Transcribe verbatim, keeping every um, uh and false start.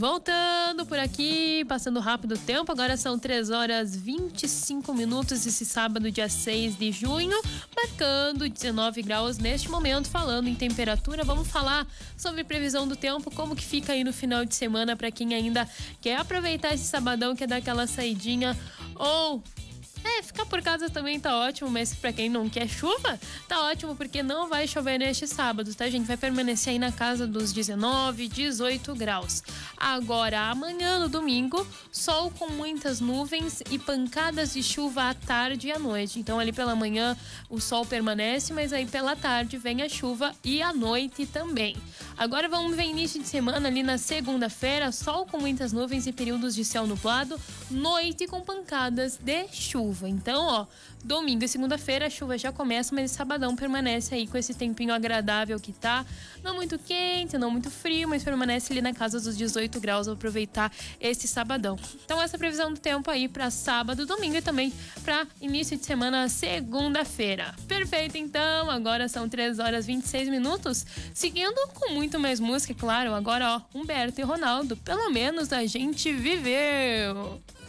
Voltando por aqui, passando rápido o tempo, agora são três horas e vinte e cinco minutos esse sábado, dia seis de junho, marcando dezenove graus neste momento. Falando em temperatura, vamos falar sobre previsão do tempo, como que fica aí no final de semana para quem ainda quer aproveitar esse sabadão, quer dar aquela saidinha ou... É, ficar por casa também tá ótimo, mas pra quem não quer chuva, tá ótimo, porque não vai chover neste sábado, tá, gente? Vai permanecer aí na casa dos dezenove, dezoito graus. Agora, amanhã, no domingo, sol com muitas nuvens e pancadas de chuva à tarde e à noite. Então, ali pela manhã, o sol permanece, mas aí pela tarde vem a chuva e à noite também. Agora vamos ver início de semana ali na segunda-feira, sol com muitas nuvens e períodos de céu nublado, noite com pancadas de chuva. Então, ó, domingo e segunda-feira a chuva já começa, mas sabadão permanece aí com esse tempinho agradável que tá. Não muito quente, não muito frio, mas permanece ali na casa dos dezoito graus. Vou aproveitar esse sabadão. Então, essa previsão do tempo aí pra sábado, domingo e também pra início de semana, segunda-feira. Perfeito, então. Agora são três horas e vinte e seis minutos. Seguindo com muito mais música, claro. Agora, ó, Humberto e Ronaldo. Pelo menos a gente viveu.